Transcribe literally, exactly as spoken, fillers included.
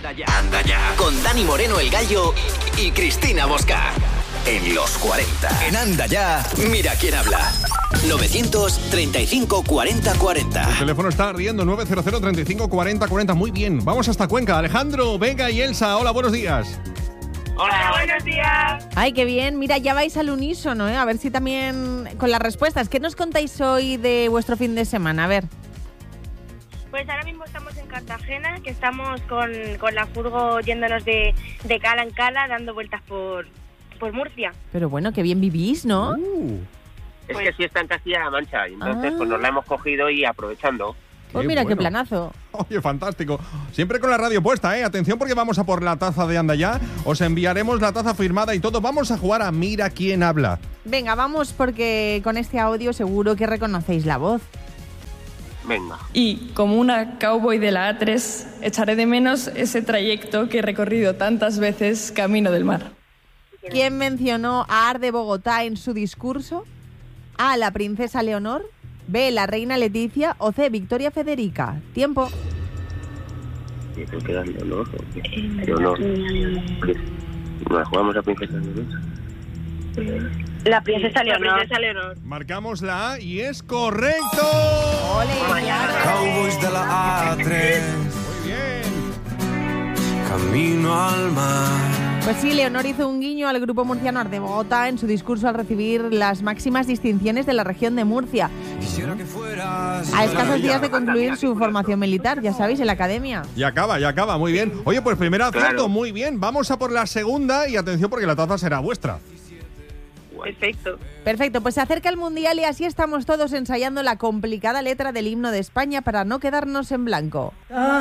Anda ya, anda ya. Con Dani Moreno el Gallo y Cristina Bosca. En los cuarenta. En Anda ya, mira quién habla. novecientos treinta y cinco cuarenta cuarenta. El teléfono está ardiendo, nueve cero cero, treinta y cinco cuarenta cuarenta. Muy bien, vamos hasta Cuenca. Alejandro, Vega y Elsa, hola, buenos días. Hola, buenos días. Ay, qué bien. Mira, ya vais al unísono, ¿eh? A ver si también con las respuestas. ¿Qué nos contáis hoy de vuestro fin de semana? A ver. Pues ahora mismo estamos en Cartagena, que estamos con, con la furgo yéndonos de, de cala en cala, dando vueltas por, por Murcia. Pero bueno, qué bien vivís, ¿no? Uh, Es Pues- que sí está en Castilla-La Mancha, y entonces Ah. pues nos la hemos cogido y aprovechando. Pues qué mira, bueno. qué planazo. Oye, fantástico. Siempre con la radio puesta, ¿eh? Atención porque vamos a por la taza de Anda ya. Os enviaremos la taza firmada y todo. Vamos a jugar a Mira quién habla. Venga, vamos porque con este audio seguro que reconocéis la voz. Venga. Y como una cowboy de la A tres, echaré de menos ese trayecto que he recorrido tantas veces camino del mar. ¿Quién mencionó a Ar de Bogotá en su discurso? A, la princesa Leonor. B, la reina Leticia. O C, Victoria Federica. Tiempo. Yo creo que era Leonor. Leonor. ¿Nos jugamos a Princesa Leonor? La princesa Leonor. La princesa Leonor. Marcamos la A y es correcto. ¡Ole, claro! Cowboys de la A tres, Muy bien. camino al mar. Pues sí, Leonor hizo un guiño al grupo murciano Ar de Bogotá en su discurso al recibir las máximas distinciones de la región de Murcia. Quisiera que fueras A escasos días de Anda, concluir mira, su qué formación militar, ya sabéis, en la academia. Y acaba, y acaba, muy bien. Oye, pues primer acierto, Claro. muy bien. Vamos a por la segunda y atención porque la taza será vuestra. Perfecto. Perfecto, pues se acerca el Mundial y así estamos todos ensayando la complicada letra del himno de España para no quedarnos en blanco.